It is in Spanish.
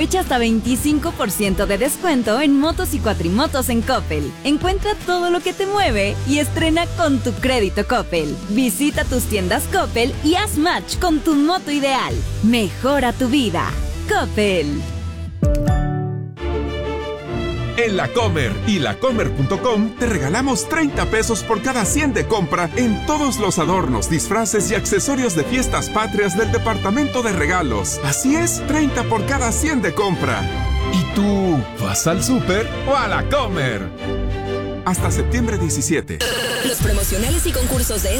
Aprovecha hasta 25% de descuento en motos y cuatrimotos en Coppel. Encuentra todo lo que te mueve y estrena con tu crédito Coppel. Visita tus tiendas Coppel y haz match con tu moto ideal. Mejora tu vida. Coppel. En La Comer y lacomer.com te regalamos 30 pesos por cada 100 de compra en todos los adornos, disfraces y accesorios de fiestas patrias del departamento de regalos. Así es, 30 por cada 100 de compra. ¿Y tú vas al súper o a La Comer? Hasta septiembre 17. Los promocionales y concursos de